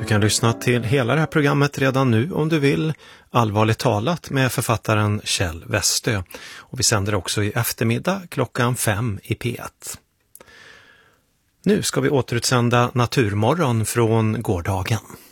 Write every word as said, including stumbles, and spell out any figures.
kan lyssna till hela det här programmet redan nu om du vill. Allvarligt talat med författaren Kjell Westö. Och vi sänder också i eftermiddag klockan fem i P ett. Nu ska vi återutsända Naturmorgon från gårdagen.